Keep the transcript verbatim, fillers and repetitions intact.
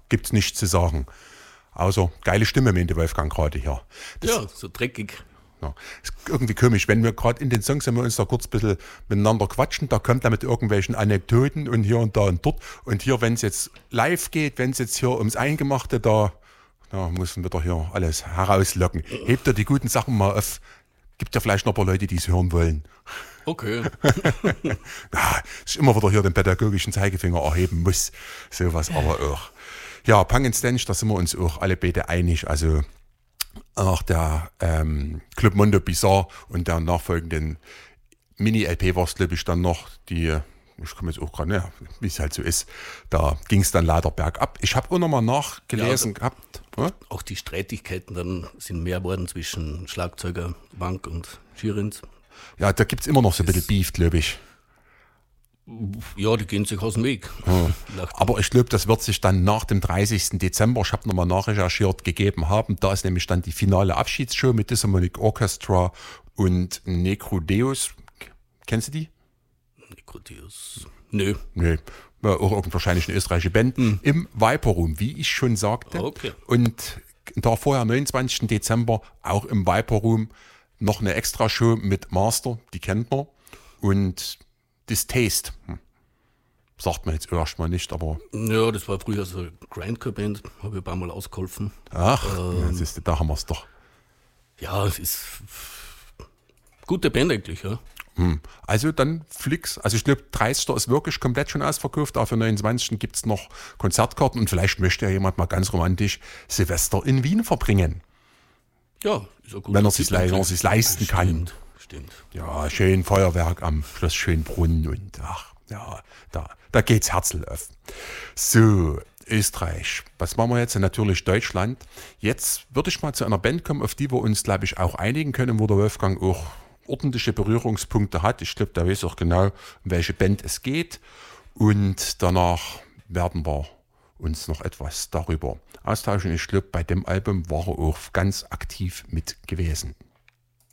gibt's nichts zu sagen. Außer geile Stimme meinte Wolfgang gerade hier. Das, ja, so dreckig. Ja, ist irgendwie komisch, wenn wir gerade in den Songs, wenn wir uns da kurz ein bisschen miteinander quatschen, da kommt er mit irgendwelchen Anekdoten und hier und da und dort. Und hier, wenn es jetzt live geht, wenn es jetzt hier ums Eingemachte, da, da müssen wir doch hier alles herauslocken. Hebt er die guten Sachen mal auf. Gibt ja vielleicht noch ein paar Leute, die es hören wollen. Okay. Ja, ist immer wieder hier den pädagogischen Zeigefinger erheben muss. Sowas aber auch. Ja, Punk and Stench, da sind wir uns auch alle beide einig. Also nach der ähm, Club Mondo Bizarre und der nachfolgenden Mini-L P war es, glaube ich, dann noch die, ich komme jetzt auch gerade, ne, wie es halt so ist, da ging es dann leider bergab. Ich habe auch nochmal nachgelesen ja, gehabt. Ne? Auch die Streitigkeiten dann sind mehr geworden zwischen Schlagzeuger Wank und Schirins. Ja, da gibt es immer noch so ein bisschen Beef, glaube ich. Ja, die gehen sich aus dem Weg. Ja. Aber ich glaube, das wird sich dann nach dem dreißigsten Dezember, ich habe nochmal nachrecherchiert, gegeben haben. Da ist nämlich dann die finale Abschiedsshow mit Disharmonic Orchestra und Necrodeus. Kennst du die? Necrodeus? Nö. Nö. Ja, auch irgend wahrscheinlich eine österreichische Band. Hm. Im Viper Room, wie ich schon sagte. Okay. Und da vorher, neunundzwanzigsten Dezember, auch im Viper Room noch eine Extra-Show mit Master, die kennt man. Und Distaste. Hm. Sagt man jetzt erstmal nicht, aber. Ja, das war früher so eine Grindcore-Band, habe ich ein paar Mal ausgeholfen. Ach, ähm, ja, siehst du, da haben wir es doch. Ja, es ist gute Band eigentlich, ja. Hm. Also dann Flix, also ich glaube, dreißigsten ist wirklich komplett schon ausverkauft, aber für neunundzwanzigsten gibt es noch Konzertkarten und vielleicht möchte ja jemand mal ganz romantisch Silvester in Wien verbringen. Ja, ist auch gut. Wenn er sich le- leisten kann. Stimmt, stimmt. Ja, schön Feuerwerk am Schloss Schönbrunn und ach, ja, da, da geht's Herzl auf. So, Österreich. Was machen wir jetzt? Natürlich Deutschland. Jetzt würde ich mal zu einer Band kommen, auf die wir uns, glaube ich, auch einigen können, wo der Wolfgang auch ordentliche Berührungspunkte hat. Ich glaube, der weiß auch genau, um welche Band es geht. Und danach werden wir uns noch etwas darüber austauschen. Ich glaube, bei dem Album war er auch ganz aktiv mit gewesen.